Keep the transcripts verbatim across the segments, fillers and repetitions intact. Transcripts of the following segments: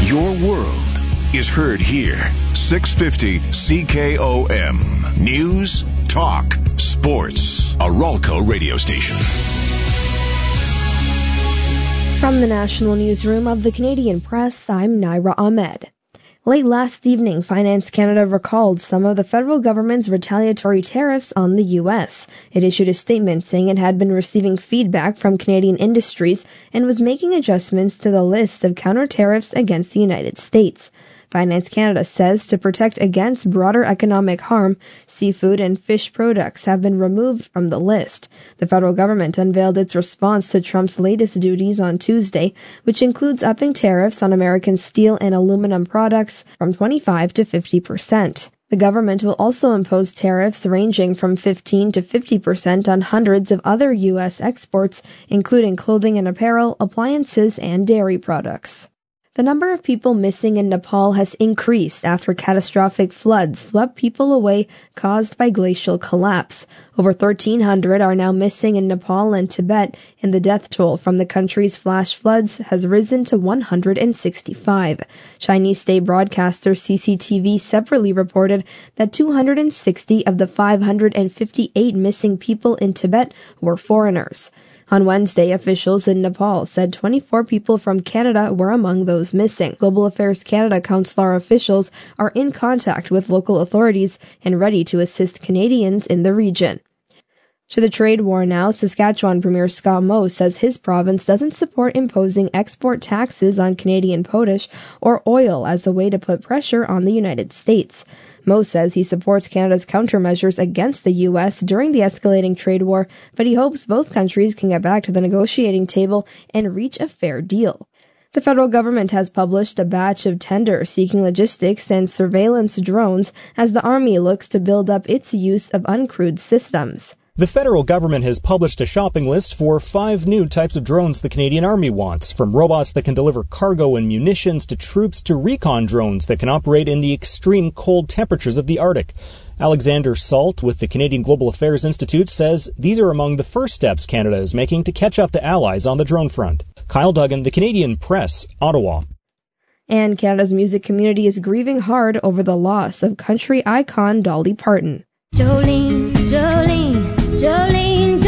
Your world is heard here. six fifty C K O M. News, talk, sports. A Ralco radio station. From the National Newsroom of the Canadian Press, I'm Naira Ahmed. Late last evening, Finance Canada recalled some of the federal government's retaliatory tariffs on the U S. It issued a statement saying it had been receiving feedback from Canadian industries and was making adjustments to the list of counter tariffs against the United States. Finance Canada says to protect against broader economic harm, seafood and fish products have been removed from the list. The federal government unveiled its response to Trump's latest duties on Tuesday, which includes upping tariffs on American steel and aluminum products from twenty-five to fifty percent. The government will also impose tariffs ranging from fifteen to fifty percent on hundreds of other U S exports, including clothing and apparel, appliances, and dairy products. The number of people missing in Nepal has increased after catastrophic floods swept people away caused by glacial collapse. Over thirteen hundred are now missing in Nepal and Tibet, and the death toll from the country's flash floods has risen to one hundred sixty-five. Chinese state broadcaster C C T V separately reported that two hundred sixty of the five hundred fifty-eight missing people in Tibet were foreigners. On Wednesday, officials in Nepal said twenty-four people from Canada were among those missing. Global Affairs Canada Consular officials are in contact with local authorities and ready to assist Canadians in the region. To the trade war now, Saskatchewan Premier Scott Moe says his province doesn't support imposing export taxes on Canadian potash or oil as a way to put pressure on the United States. Moe says he supports Canada's countermeasures against the U S during the escalating trade war, but he hopes both countries can get back to the negotiating table and reach a fair deal. The federal government has published a batch of tenders seeking logistics and surveillance drones as the Army looks to build up its use of uncrewed systems. The federal government has published a shopping list for five new types of drones the Canadian Army wants, from robots that can deliver cargo and munitions to troops to recon drones that can operate in the extreme cold temperatures of the Arctic. Alexander Salt with the Canadian Global Affairs Institute says these are among the first steps Canada is making to catch up to allies on the drone front. Kyle Duggan, The Canadian Press, Ottawa. And Canada's music community is grieving hard over the loss of country icon Dolly Parton. Jolene, Jolene, Jolene,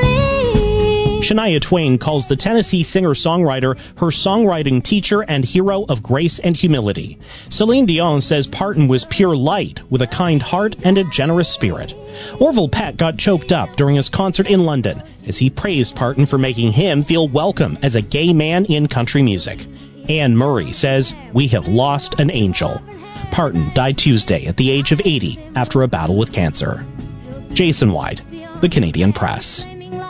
Jolene. Shania Twain calls the Tennessee singer-songwriter her songwriting teacher and hero of grace and humility. Celine Dion says Parton was pure light with a kind heart and a generous spirit. Orville Peck got choked up during his concert in London as he praised Parton for making him feel welcome as a gay man in country music. Anne Murray says, "We have lost an angel." Parton died Tuesday at the age of eighty after a battle with cancer. Jason White, The Canadian Press.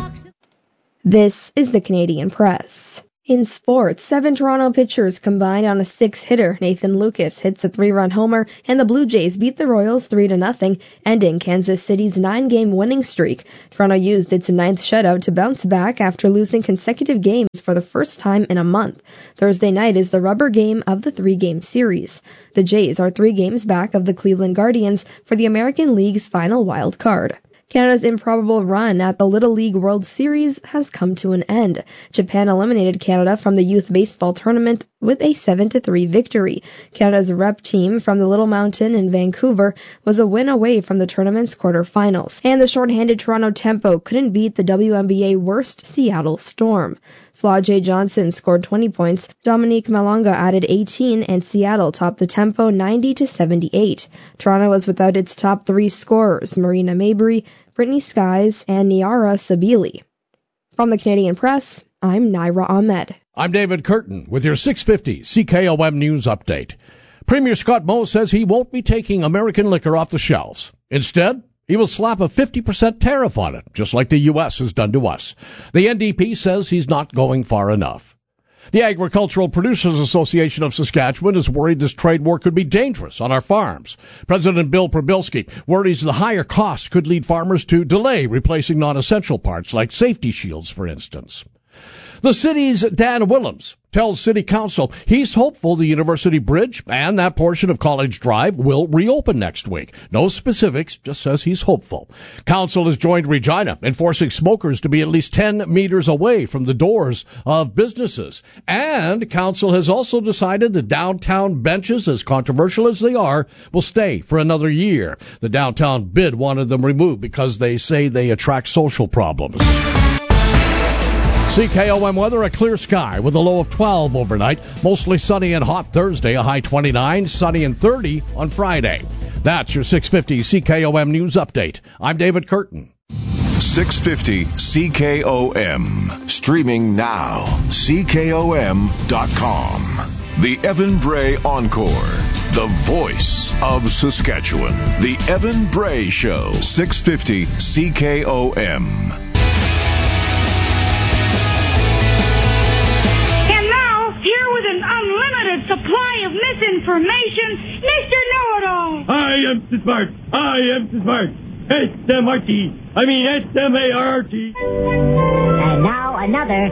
This is The Canadian Press. In sports, seven Toronto pitchers combined on a six-hitter. Nathan Lucas hits a three-run homer, and the Blue Jays beat the Royals three to nothing, ending Kansas City's nine-game winning streak. Toronto used its ninth shutout to bounce back after losing consecutive games for the first time in a month. Thursday night is the rubber game of the three-game series. The Jays are three games back of the Cleveland Guardians for the American League's final wild card. Canada's improbable run at the Little League World Series has come to an end. Japan eliminated Canada from the youth baseball tournament with a seven to three victory. Canada's rep team from the Little Mountain in Vancouver was a win away from the tournament's quarterfinals. And the shorthanded Toronto Tempo couldn't beat the W N B A worst Seattle Storm. Flau'jae Johnson scored twenty points, Dominique Malonga added eighteen, and Seattle topped the Tempo ninety to seventy-eight. Toronto was without its top three scorers, Marina Mabrey, Brittany Skies, and Niara Sabili. From the Canadian Press, I'm Naira Ahmed. I'm David Curtin with your six fifty C K O M News Update. Premier Scott Moe says he won't be taking American liquor off the shelves. Instead, he will slap a fifty percent tariff on it, just like the U S has done to us. The N D P says he's not going far enough. The Agricultural Producers Association of Saskatchewan is worried this trade war could be dangerous on our farms. President Bill Probilski worries the higher costs could lead farmers to delay replacing non-essential parts like safety shields, for instance. The city's Dan Willems tells City Council he's hopeful the University Bridge and that portion of College Drive will reopen next week. No specifics, just says he's hopeful. Council has joined Regina in forcing smokers to be at least ten meters away from the doors of businesses. And Council has also decided the downtown benches, as controversial as they are, will stay for another year. The downtown bid wanted them removed because they say they attract social problems. C K O M weather, a clear sky with a low of twelve overnight. Mostly sunny and hot Thursday, a high twenty-nine, sunny and thirty on Friday. That's your six fifty C K O M News Update. I'm David Curtin. six fifty C K O M. Streaming now. C K O M dot com. The Evan Bray Encore. The voice of Saskatchewan. The Evan Bray Show. six fifty C K O M. Supply of misinformation, Mister Know-It-All. I am so smart. I am so smart. S M R T. I mean S M A R R T. And now another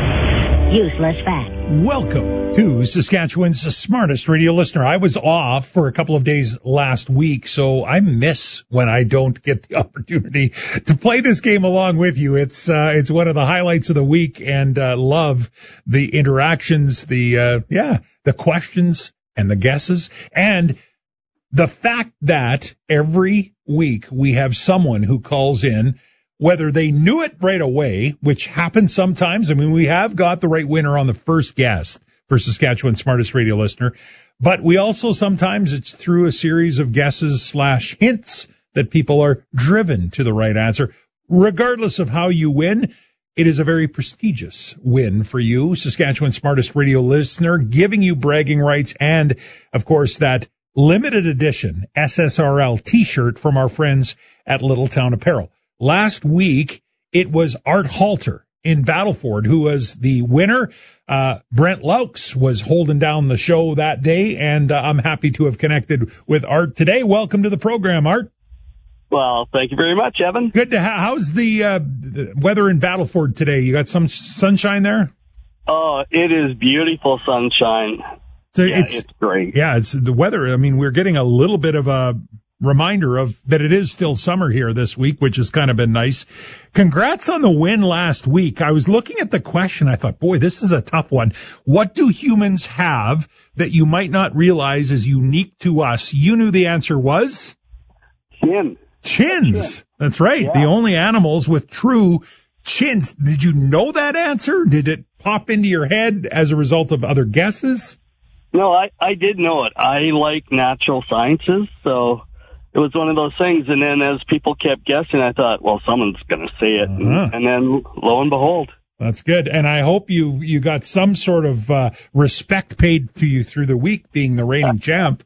useless fact. Welcome to Saskatchewan's smartest radio listener. I was off for a couple of days last week, so I miss when I don't get the opportunity to play this game along with you. It's uh, it's one of the highlights of the week, and uh, love the interactions, the uh, yeah, the questions and the guesses, and the fact that every week we have someone who calls in, whether they knew it right away, which happens sometimes. I mean, we have got the right winner on the first guest for Saskatchewan's smartest radio listener, but we also sometimes it's through a series of guesses slash hints that people are driven to the right answer. Regardless of how you win, it is a very prestigious win for you, Saskatchewan's smartest radio listener, giving you bragging rights and, of course, that limited edition S S R L t-shirt from our friends at Littletown Apparel. Last week, it was Art Halter in Battleford who was the winner. Uh, Brent Laux was holding down the show that day, and uh, I'm happy to have connected with Art today. Welcome to the program, Art. Well, thank you very much, Evan. Good to ha- How's the, uh, the weather in Battleford today? You got some sunshine there? Oh, it is beautiful sunshine. So yeah, it's, it's great. Yeah, it's the weather. I mean, we're getting a little bit of a reminder of that it is still summer here this week, which has kind of been nice. Congrats on the win last week. I was looking at the question. I thought, boy, this is a tough one. What do humans have that you might not realize is unique to us? You knew the answer was? Chin. Chins. Chin. That's right. Yeah. The only animals with true chins. Did you know that answer? Did it pop into your head as a result of other guesses? No, I, I did know it. I like natural sciences, so it was one of those things. And then as people kept guessing, I thought, well, someone's going to say it. Uh-huh. And, and then lo and behold. That's good. And I hope you, you got some sort of uh, respect paid to you through the week being the reigning champ.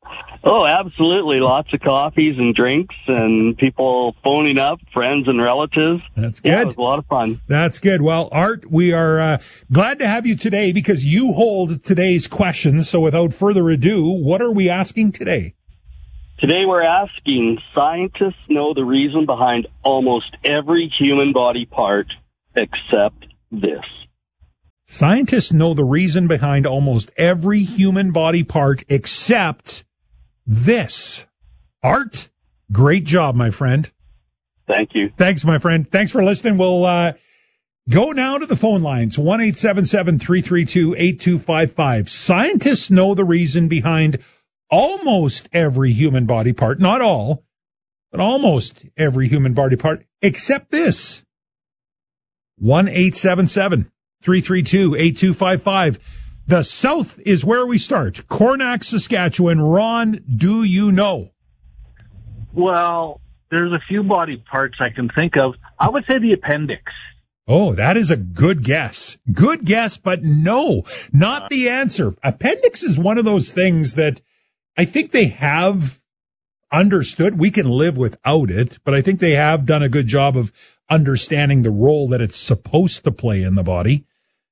Oh, absolutely. Lots of coffees and drinks and people phoning up, friends and relatives. That's good. Yeah, it was a lot of fun. That's good. Well, Art, we are uh, glad to have you today because you hold today's questions. So without further ado, what are we asking today? Today we're asking, scientists know the reason behind almost every human body part except this. Scientists know the reason behind almost every human body part except this. Art, great job, my friend. Thank you. Thanks, my friend. Thanks for listening. We'll uh, go now to the phone lines, one eight seven seven, three three two, eight two five five. Scientists know the reason behind almost every human body part, not all, but almost every human body part, except this. one eight seven seven, three three two, eight two five five. The South is where we start. Cornack, Saskatchewan. Ron, do you know? Well, there's a few body parts I can think of. I would say the appendix. Oh, that is a good guess. Good guess, but no, not the answer. Appendix is one of those things that I think they have understood. We can live without it, but I think they have done a good job of understanding the role that it's supposed to play in the body.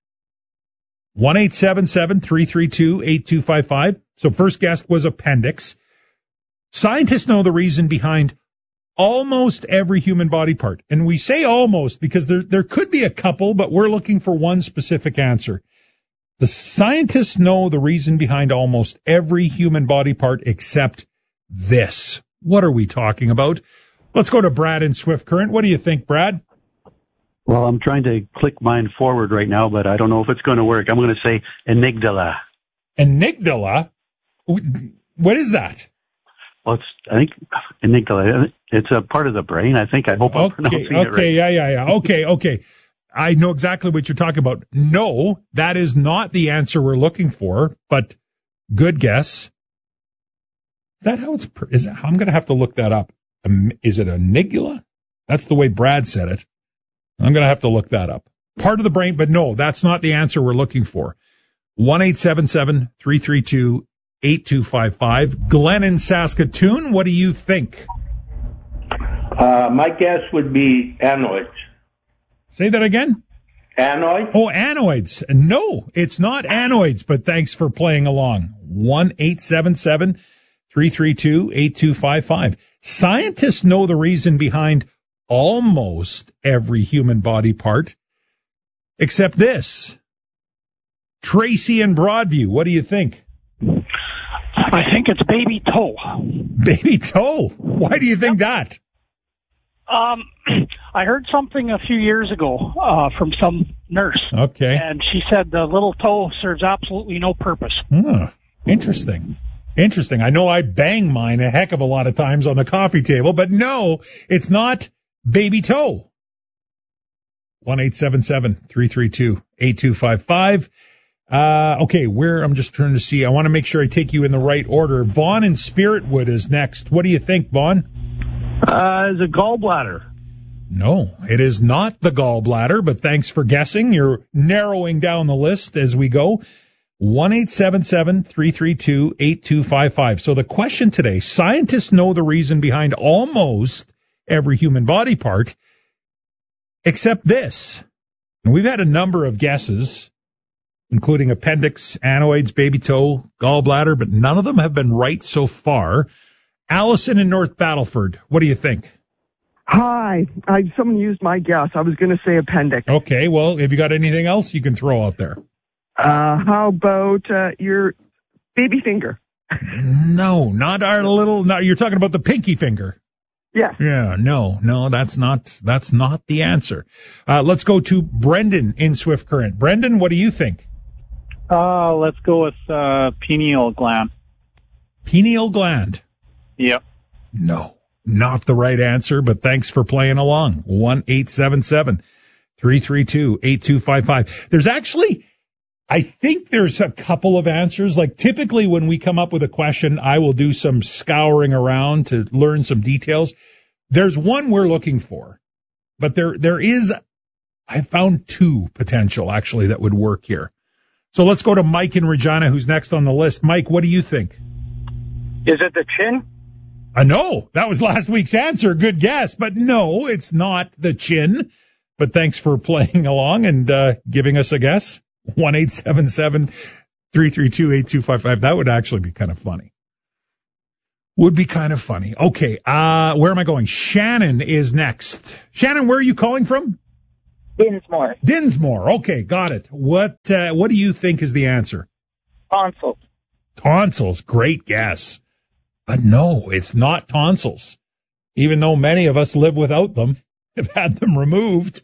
one eight seven seven, three three two, eight two five five. So first guess was appendix. Scientists know the reason behind almost every human body part. And we say almost because there, there could be a couple, but we're looking for one specific answer. The scientists know the reason behind almost every human body part except this. What are we talking about? Let's go to Brad in Swift Current. What do you think, Brad? Well, I'm trying to click mine forward right now, but I don't know if it's going to work. I'm going to say amygdala. Amygdala? What is that? Well, it's, I think, amygdala. It's a part of the brain, I think. I hope I'm okay, pronouncing okay, it right. Okay, yeah, yeah, yeah. Okay, okay. I know exactly what you're talking about. No, that is not the answer we're looking for, but good guess. Is that how it's, is it, I'm going to have to look that up. Um, is it amygdala? That's the way Brad said it. I'm going to have to look that up. Part of the brain, but no, that's not the answer we're looking for. one eight seven seven, three three two, eight two five five. Glenn in Saskatoon, what do you think? Uh, my guess would be anoids. Say that again? Anoids? Oh, anoids. No, it's not anoids, but thanks for playing along. one eight seven seven, three three two, eight two five five. Scientists know the reason behind almost every human body part, except this. Tracy in Broadview, what do you think? I think it's baby toe. Baby toe? Why do you think that? Um, I heard something a few years ago uh, from some nurse. Okay. And she said the little toe serves absolutely no purpose. Hmm. Interesting. Interesting. I know I bang mine a heck of a lot of times on the coffee table, but no, it's not baby toe. one eight seven seven, three three two, eight two five five. Uh, okay, where, I'm just trying to see. I want to make sure I take you in the right order. Vaughn in Spiritwood is next. What do you think, Vaughn? Uh, it's a gallbladder. No, it is not the gallbladder, but thanks for guessing. You're narrowing down the list as we go. one eight seven seven, three three two, eight two five five. So the question today, scientists know the reason behind almost every human body part, except this. And we've had a number of guesses, including appendix, anoids, baby toe, gallbladder, but none of them have been right so far. Allison in North Battleford, what do you think? Hi. I, someone used my guess. I was going to say appendix. Okay, well, have you got anything else you can throw out there? Uh, how about uh, your baby finger? No, not our little, no, you're talking about the pinky finger. Yeah. Yeah, no, no, that's not, that's not the answer. Uh, let's go to Brendan in Swift Current. Brendan, what do you think? Uh, let's go with, uh, pineal gland. Pineal gland? Yep. No, not the right answer, but thanks for playing along. one eight seven seven, three three two, eight two five five. There's actually, I think there's a couple of answers. Like typically when we come up with a question, I will do some scouring around to learn some details. There's one we're looking for, but there, there is, I found two potential actually that would work here. So let's go to Mike in Regina, who's next on the list. Mike, what do you think? Is it the chin? Uh, no, that was last week's answer. Good guess, but no, it's not the chin. But thanks for playing along and uh, giving us a guess. one eight seven seven, three three two, eight two five five. That would actually be kind of funny. Would be kind of funny. Okay, uh, where am I going? Shannon is next. Shannon, where are you calling from? Dinsmore. Dinsmore. Okay, got it. What uh, What do you think is the answer? Tonsils. Tonsils. Great guess. But no, it's not tonsils. Even though many of us live without them, have had them removed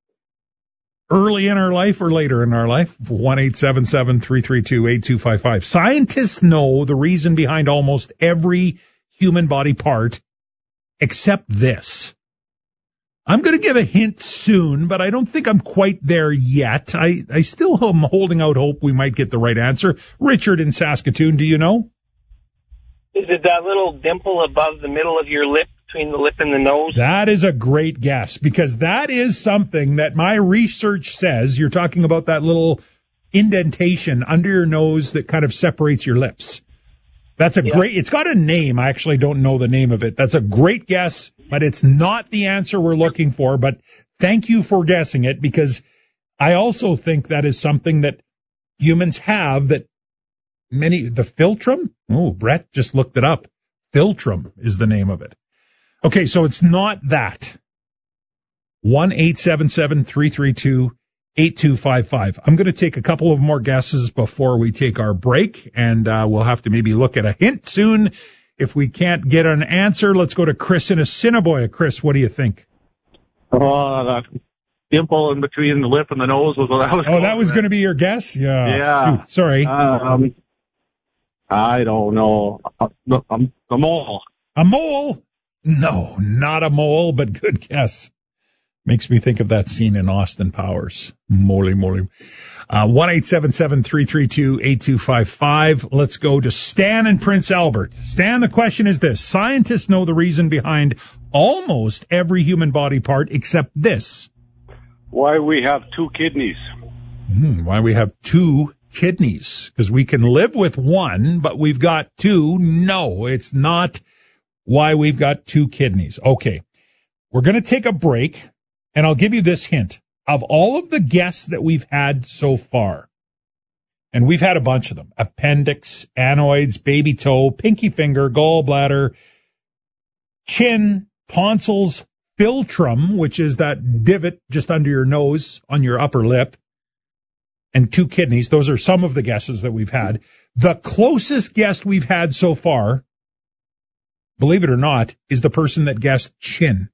early in our life or later in our life. one eight seven seven, three three two, eight two five five. Scientists know the reason behind almost every human body part except this. I'm going to give a hint soon, but I don't think I'm quite there yet. I, I still am holding out hope we might get the right answer. Richard in Saskatoon, do you know? Is it that little dimple above the middle of your lip, between the lip and the nose? That is a great guess, because that is something that my research says. You're talking about that little indentation under your nose that kind of separates your lips. That's a yeah. great, it's got a name. I actually don't know the name of it. That's a great guess, but it's not the answer we're looking for. But thank you for guessing it, because I also think that is something that humans have that many, the philtrum? Oh, Brett just looked it up. Philtrum is the name of it. Okay, so it's not that. one eight seven seven, three three two, eight two five five. I'm going to take a couple of more guesses before we take our break, and uh, we'll have to maybe look at a hint soon. If we can't get an answer, let's go to Chris in Assiniboia. Chris, what do you think? Oh, that dimple in between the lip and the nose was what I was. Oh, that was going to be your guess? Yeah. Yeah. Shoot, sorry. Um, I don't know. A, a, a mole. A mole? No, not a mole, but good guess. Makes me think of that scene in Austin Powers. Moly, moly. Uh, one eight seven seven, three three two, eight two five five. Let's go to Stan in Prince Albert. Stan, the question is this. Scientists know the reason behind almost every human body part except this. Why we have two kidneys. Hmm, why we have two kidneys. Because we can live with one, but we've got two. No, it's not why we've got two kidneys. Okay, we're going to take a break, and I'll give you this hint. Of all of the guests that we've had so far, and we've had a bunch of them, appendix, anoids, baby toe, pinky finger, gallbladder, chin, tonsils, philtrum, which is that divot just under your nose on your upper lip, and two kidneys. Those are some of the guesses that we've had. The closest guest we've had so far, believe it or not, is the person that guessed chin.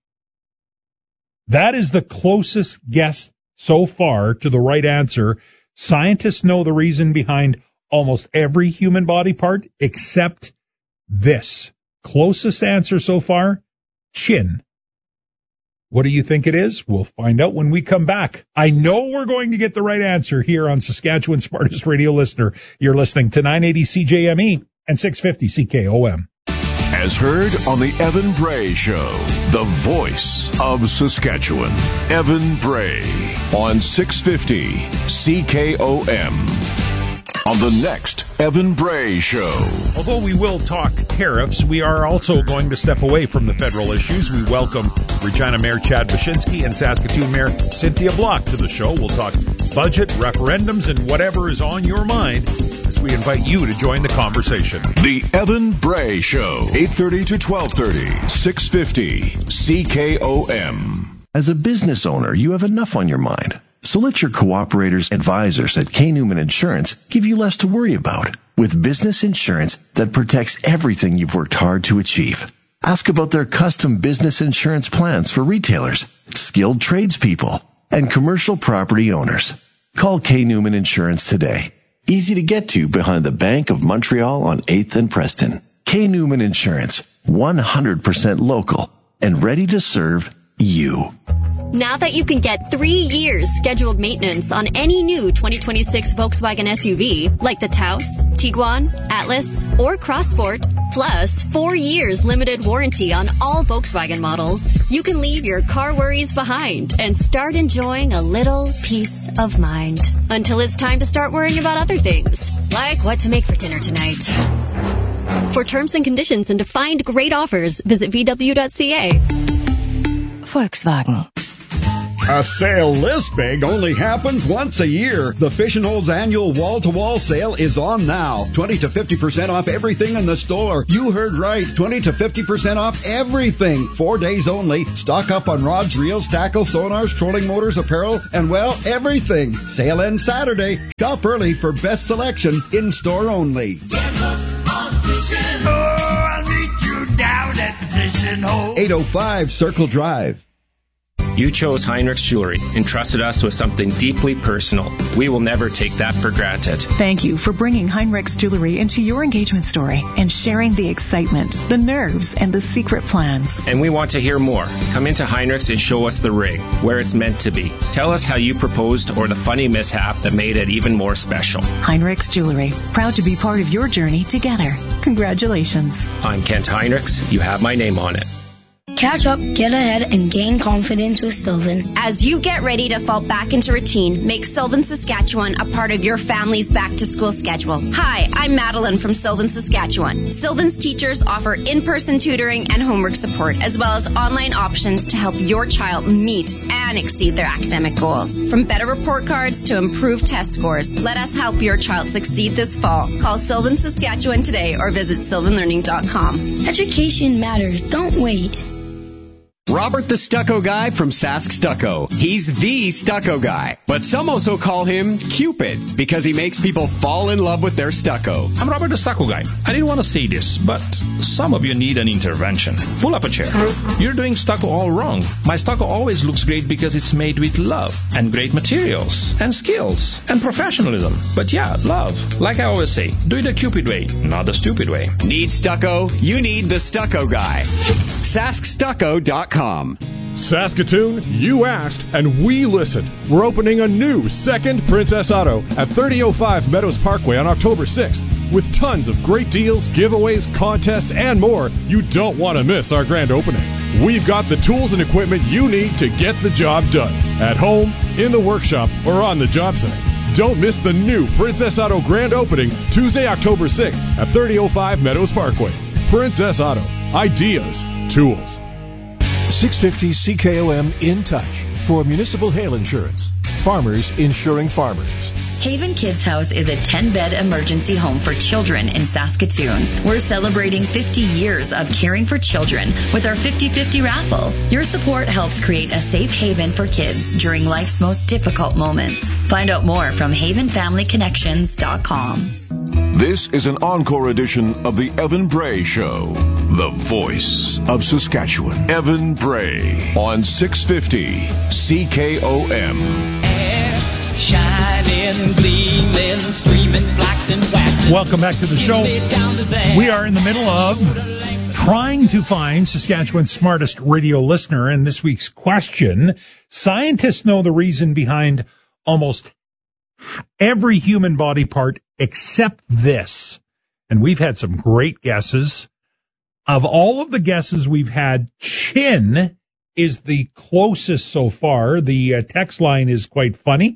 That is the closest guess so far to the right answer. Scientists know the reason behind almost every human body part except this. Closest answer so far, chin. What do you think it is? We'll find out when we come back. I know we're going to get the right answer here on Saskatchewan's Smartest Radio Listener. You're listening to nine eighty C J M E and six fifty C K O M. As heard on the Evan Bray Show, the voice of Saskatchewan. Evan Bray on six fifty C K O M. On the next Evan Bray Show. Although we will talk tariffs, we are also going to step away from the federal issues. We welcome Regina Mayor Chad Wyszynski and Saskatoon Mayor Cynthia Block to the show. We'll talk budget, referendums, and whatever is on your mind as we invite you to join the conversation. The Evan Bray Show, eight thirty to twelve thirty, six fifty C K O M. As a business owner, you have enough on your mind. So let your cooperators advisors at K. Newman Insurance give you less to worry about with business insurance that protects everything you've worked hard to achieve. Ask about their custom business insurance plans for retailers, skilled tradespeople, and commercial property owners. Call K. Newman Insurance today. Easy to get to behind the Bank of Montreal on eighth and Preston. K. Newman Insurance, one hundred percent local and ready to serve you. Now that you can get three years scheduled maintenance on any new twenty twenty-six Volkswagen S U V, like the Taos, Tiguan, Atlas, or Crossport, plus four years limited warranty on all Volkswagen models, you can leave your car worries behind and start enjoying a little peace of mind. Until it's time to start worrying about other things, like what to make for dinner tonight. For terms and conditions and to find great offers, visit v w dot c a. Volkswagen. A sale this big only happens once a year. The Fish and Holes annual wall-to-wall sale is on now. twenty to fifty percent off everything in the store. You heard right. twenty to fifty percent off everything. Four days only. Stock up on rods, reels, tackle, sonars, trolling motors, apparel, and, well, everything. Sale ends Saturday. Shop early for best selection. In-store only. Get hooked on fishing. Oh, I'll meet you down at the Fishing Hole. eight oh five Circle Drive. You chose Heinrich's Jewelry and trusted us with something deeply personal. We will never take that for granted. Thank you for bringing Heinrich's Jewelry into your engagement story and sharing the excitement, the nerves, and the secret plans. And we want to hear more. Come into Heinrich's and show us the ring, where it's meant to be. Tell us how you proposed or the funny mishap that made it even more special. Heinrich's Jewelry, proud to be part of your journey together. Congratulations. I'm Kent Heinrichs. You have my name on it. Catch up, get ahead, and gain confidence with Sylvan. As you get ready to fall back into routine, make Sylvan Saskatchewan a part of your family's back-to-school schedule. Hi, I'm Madeline from Sylvan Saskatchewan. Sylvan's teachers offer in-person tutoring and homework support, as well as online options to help your child meet and exceed their academic goals. From better report cards to improved test scores, let us help your child succeed this fall. Call Sylvan Saskatchewan today or visit sylvan learning dot com. Education matters. Don't wait. Robert the Stucco Guy from Sask Stucco. He's the stucco guy, but some also call him Cupid because he makes people fall in love with their stucco. I'm Robert the Stucco Guy. I didn't want to say this, but some of you need an intervention. Pull up a chair. You're doing stucco all wrong. My stucco always looks great because it's made with love and great materials and skills and professionalism. But yeah, love. Like I always say, do it the Cupid way, not the stupid way. Need stucco? You need the Stucco Guy. Sask Stucco dot com. Saskatoon, you asked, and we listened. We're opening a new second Princess Auto at thirty oh five Meadows Parkway on October sixth. With tons of great deals, giveaways, contests, and more, you don't want to miss our grand opening. We've got the tools and equipment you need to get the job done. At home, in the workshop, or on the job site. Don't miss the new Princess Auto grand opening Tuesday, October sixth at thirty oh five Meadows Parkway. Princess Auto. Ideas. Tools. six fifty C K O M in touch for municipal hail insurance. Farmers insuring farmers. Haven Kids House is a ten-bed emergency home for children in Saskatoon. We're celebrating fifty years of caring for children with our fifty-fifty raffle. Your support helps create a safe haven for kids during life's most difficult moments. Find out more from haven family connections dot com. This is an encore edition of the Evan Bray Show, the voice of Saskatchewan. Evan Bray on six fifty C K O M. Shining, gleaming, streaming, flaxen, waxen. Welcome back to the show. We are in the middle of trying to find Saskatchewan's smartest radio listener, and this week's question, scientists know the reason behind almost every human body part except this. And we've had some great guesses. Of all of the guesses we've had, chin is the closest so far. The uh, text line is quite funny.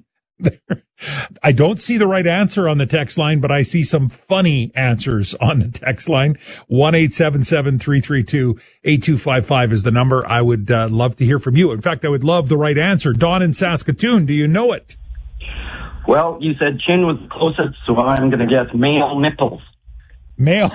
I don't see the right answer on the text line, but I see some funny answers on the text line. one eight seven seven, three three two, eight two five five is the number. I would uh, love to hear from you. In fact, I would love the right answer. Don in Saskatoon, do you know it? Well, you said chin was the closest, so I'm going to guess male nipples. Male,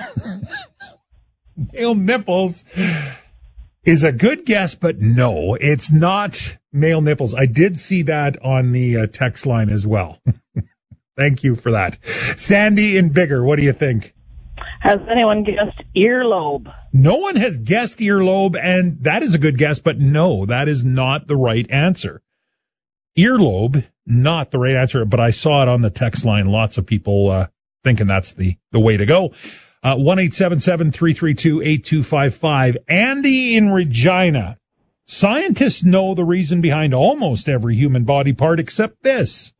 male nipples is a good guess, but no, it's not male nipples. I did see that on the uh, text line as well. Thank you for that. Sandy in Bigger, what do you think? Has anyone guessed earlobe? No one has guessed earlobe, and that is a good guess, but no, that is not the right answer. Earlobe, not the right answer, but I saw it on the text line. Lots of people uh, thinking that's the, the way to go. Uh, one eight seven seven, three three two, eight two five five. Andy in Regina. Scientists know the reason behind almost every human body part except this.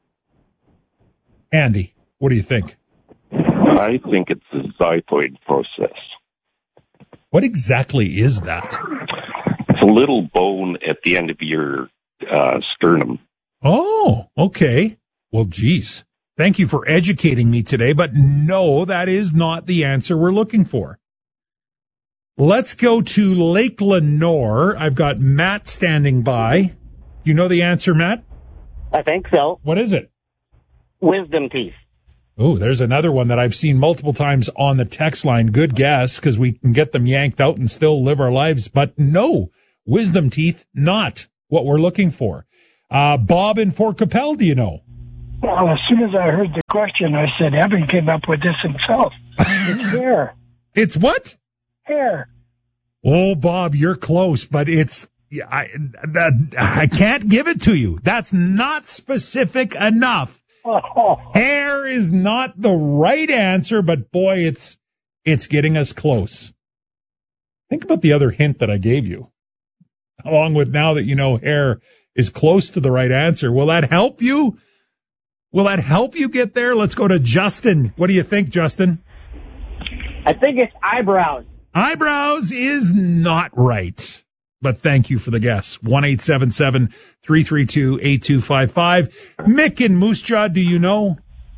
Andy, what do you think? I think it's the xiphoid process. What exactly is that? It's a little bone at the end of your uh, sternum. Oh, okay. Well, geez. Thank you for educating me today, but no, that is not the answer we're looking for. Let's go to Lake Lenore. I've got Matt standing by. You know the answer, Matt? I think so. What is it? Wisdom teeth. Oh, there's another one that I've seen multiple times on the text line. Good guess, because we can get them yanked out and still live our lives. But no, wisdom teeth, not what we're looking for. Uh, Bob in Fort Capel, do you know? Well, as soon as I heard the question, I said, Evan came up with this himself. It's hair. It's what? Hair. Oh, Bob, you're close, but it's, I, that, I can't give it to you. That's not specific enough. Oh. Hair is not the right answer, but boy, it's, it's getting us close. Think about the other hint that I gave you. Along with now that you know hair is close to the right answer. Will that help you? Will that help you get there? Let's go to Justin. What do you think, Justin? I think it's eyebrows. Eyebrows is not right. But thank you for the guess. one eight seven seven, three three two, eight two five five. Mick in Moose Jaw, do you know?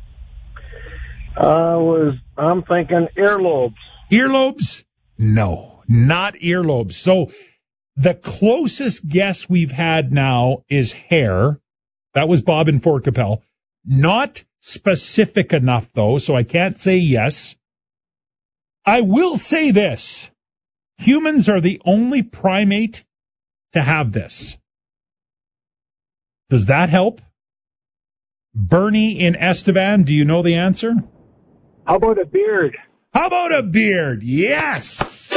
I was, I'm thinking earlobes. Earlobes? No, not earlobes. So the closest guess we've had now is hair. That was Bob in Fort Capel. Not specific enough, though, so I can't say yes. I will say this. Humans are the only primate to have this. Does that help? Bernie in Estevan, do you know the answer? How about a beard? How about a beard? Yes!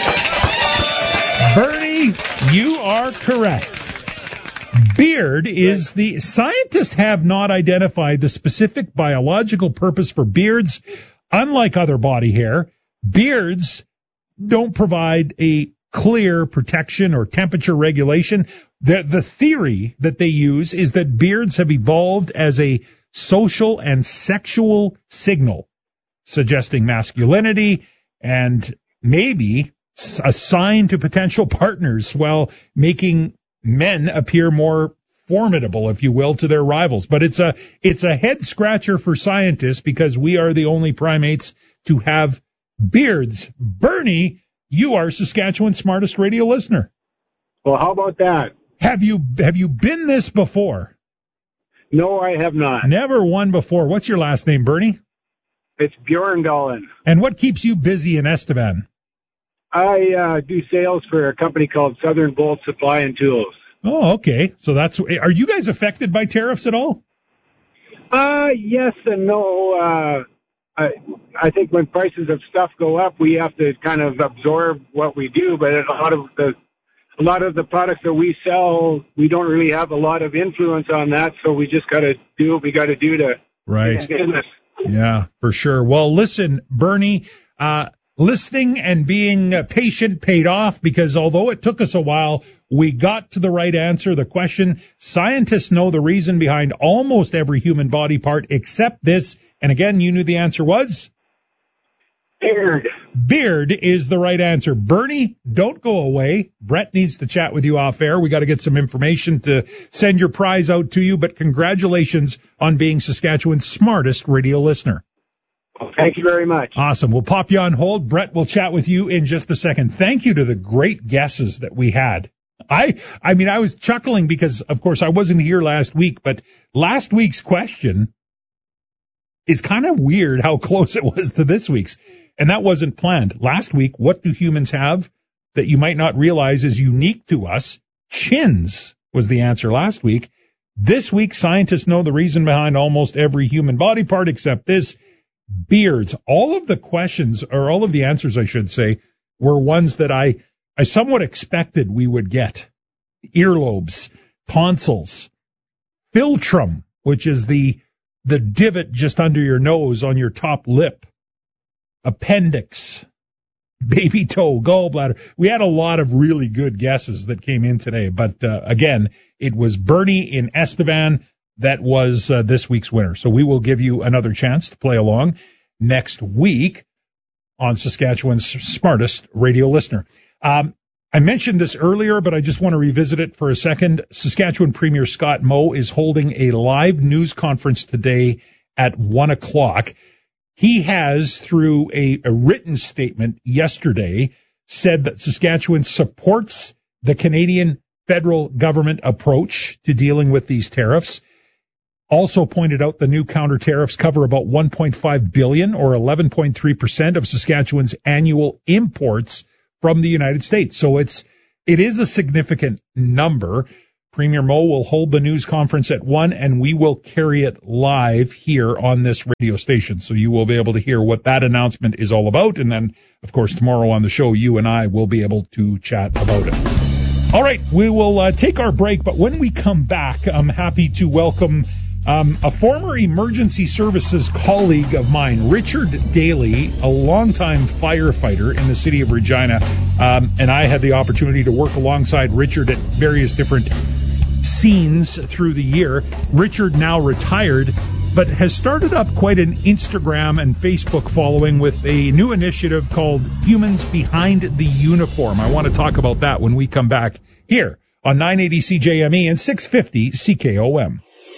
Bernie, you are correct. Beard is the... Scientists have not identified the specific biological purpose for beards. Unlike other body hair, beards don't provide a clear protection or temperature regulation. The, the theory that they use is that beards have evolved as a social and sexual signal, suggesting masculinity and maybe a sign to potential partners while making men appear more formidable, if you will, to their rivals. But it's a it's a head scratcher for scientists because we are the only primates to have beards. Bernie, you are Saskatchewan's smartest radio listener. Well, how about that? Have you have you been this before? No, I have not. Never won before. What's your last name, Bernie? It's Bjorndalen. And what keeps you busy in Estevan? I uh, do sales for a company called Southern Bolt Supply and Tools. Oh, okay. So that's, are you guys affected by tariffs at all? Uh, yes and no. Uh, I, I think when prices of stuff go up, we have to kind of absorb what we do, but a lot of the, a lot of the products that we sell, we don't really have a lot of influence on that. So we just got to do what we got to do to right. get business. Yeah, for sure. Well, listen, Bernie, uh, listening and being patient paid off because although it took us a while, we got to the right answer. The question, scientists know the reason behind almost every human body part except this. And again, you knew the answer was? Beard. Beard is the right answer. Bernie, don't go away. Brett needs to chat with you off air. We got to get some information to send your prize out to you, but congratulations on being Saskatchewan's smartest radio listener. Thank you very much. Awesome. We'll pop you on hold. Brett will chat with you in just a second. Thank you to the great guesses that we had. I, I mean, I was chuckling because, of course, I wasn't here last week, but last week's question is kind of weird how close it was to this week's. And that wasn't planned. Last week, what do humans have that you might not realize is unique to us? Chins was the answer last week. This week, scientists know the reason behind almost every human body part except this. Beards. All of the questions, or all of the answers, I should say, were ones that I, I somewhat expected we would get. Earlobes, tonsils, philtrum, which is the, the divot just under your nose on your top lip, appendix, baby toe, gallbladder. We had a lot of really good guesses that came in today, but uh, again, it was Bernie in Estevan that was uh, this week's winner. So we will give you another chance to play along next week on Saskatchewan's smartest radio listener. Um, I mentioned this earlier, but I just want to revisit it for a second. Saskatchewan Premier Scott Moe is holding a live news conference today at one o'clock. He has, through a, a written statement yesterday, said that Saskatchewan supports the Canadian federal government approach to dealing with these tariffs. Also pointed out the new counter tariffs cover about one point five billion dollars or eleven point three percent of Saskatchewan's annual imports from the United States. So it's, it is a significant number. Premier Moe will hold the news conference at one, and we will carry it live here on this radio station. So you will be able to hear what that announcement is all about. And then, of course, tomorrow on the show, you and I will be able to chat about it. All right, we will uh, take our break, but when we come back, I'm happy to welcome Um, a former emergency services colleague of mine, Richard Daly, a longtime firefighter in the city of Regina, um, and I had the opportunity to work alongside Richard at various different scenes through the year. Richard, now retired, but has started up quite an Instagram and Facebook following with a new initiative called Humans Behind the Uniform. I want to talk about that when we come back here on nine eighty C J M E and six fifty C K O M.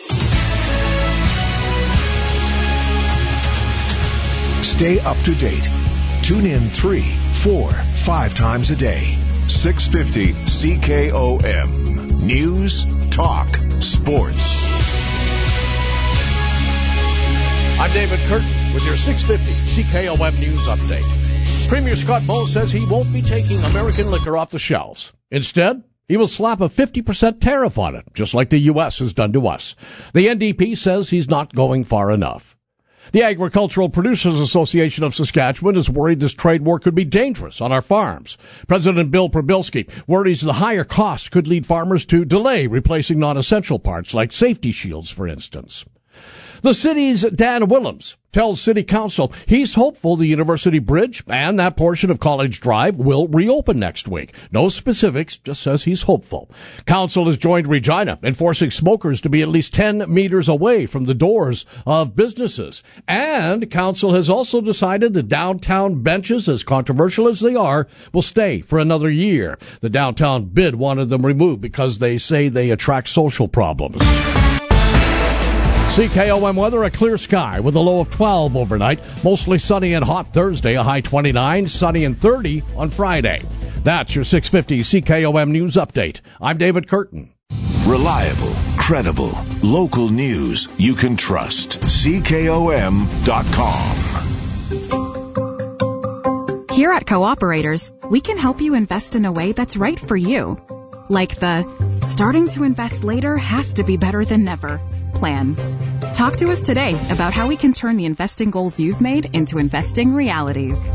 Stay up to date. Tune in three, four, five times a day. six fifty C K O M. News, talk, sports. I'm David Curtin with your six fifty C K O M News Update. Premier Scott Moe says he won't be taking American liquor off the shelves. Instead, He will slap a fifty percent tariff on it, just like the U S has done to us. The N D P says he's not going far enough. The Agricultural Producers Association of Saskatchewan is worried this trade war could be dangerous on our farms. President Bill Probilski worries the higher costs could lead farmers to delay replacing non-essential parts like safety shields, for instance. The city's Dan Willems tells City Council he's hopeful the University Bridge and that portion of College Drive will reopen next week. No specifics, just says he's hopeful. Council has joined Regina in forcing smokers to be at least ten meters away from the doors of businesses. And Council has also decided the downtown benches, as controversial as they are, will stay for another year. The downtown bid wanted them removed because they say they attract social problems. C K O M weather, a clear sky with a low of twelve overnight. Mostly sunny and hot Thursday, a high twenty-nine, sunny and thirty on Friday. That's your six fifty C K O M News Update. I'm David Curtin. Reliable, credible, local news you can trust. C K O M dot com. Here at Cooperators, we can help you invest in a way that's right for you. Like the starting to invest later has to be better than never plan. Talk to us today about how we can turn the investing goals you've made into investing realities.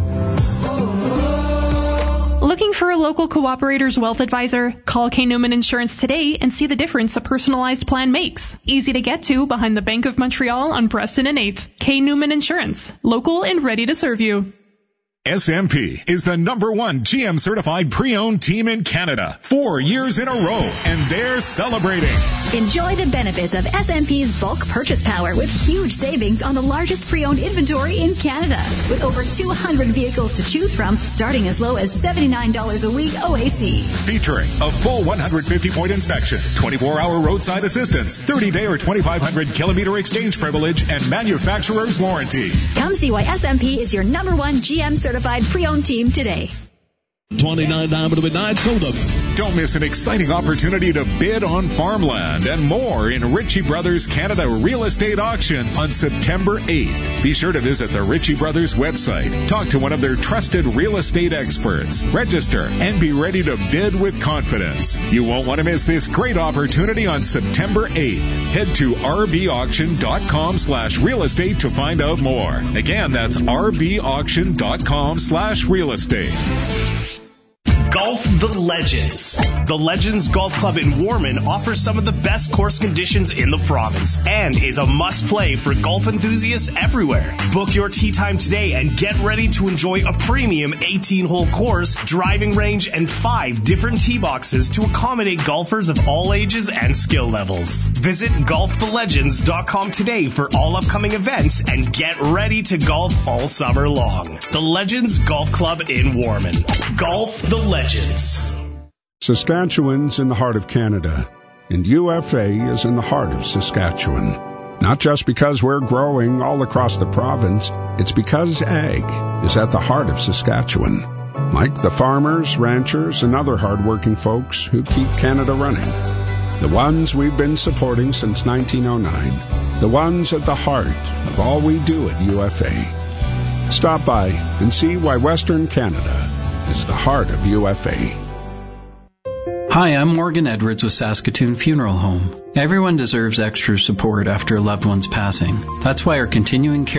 Looking for a local Cooperator's wealth advisor? Call K. Newman Insurance today and see the difference a personalized plan makes. Easy to get to behind the Bank of Montreal on Preston and eighth. K. Newman Insurance. Local and ready to serve you. S M P is the number one G M certified pre-owned team in Canada, four years in a row, and they're celebrating. Enjoy the benefits of S M P's bulk purchase power with huge savings on the largest pre-owned inventory in Canada. With over two hundred vehicles to choose from, starting as low as seventy-nine dollars a week O A C. Featuring a full one hundred fifty point inspection, twenty-four hour roadside assistance, thirty day or twenty-five hundred kilometer exchange privilege, and manufacturer's warranty. Come see why S M P is your number one G M certified pre-owned team today. twenty-nine Diamond Midnight Soda. Don't miss an exciting opportunity to bid on farmland and more in Ritchie Brothers Canada Real Estate Auction on September eighth. Be sure to visit the Ritchie Brothers website. Talk to one of their trusted real estate experts. Register and be ready to bid with confidence. You won't want to miss this great opportunity on September eighth. Head to rbauction.com slash real estate to find out more. Again, that's rbauction.com slash real estate. Golf the Legends. The Legends Golf Club in Warman offers some of the best course conditions in the province and is a must-play for golf enthusiasts everywhere. Book your tee time today and get ready to enjoy a premium eighteen-hole course, driving range, and five different tee boxes to accommodate golfers of all ages and skill levels. Visit golf the legends dot com today for all upcoming events and get ready to golf all summer long. The Legends Golf Club in Warman. Golf the Legends. Saskatchewan's in the heart of Canada, and U F A is in the heart of Saskatchewan. Not just because we're growing all across the province, it's because ag is at the heart of Saskatchewan. Like the farmers, ranchers, and other hardworking folks who keep Canada running. The ones we've been supporting since nineteen oh nine. The ones at the heart of all we do at U F A. Stop by and see why Western Canada is the heart of U F A. Hi, I'm Morgan Edwards with Saskatoon Funeral Home. Everyone deserves extra support after a loved one's passing. That's why our continuing care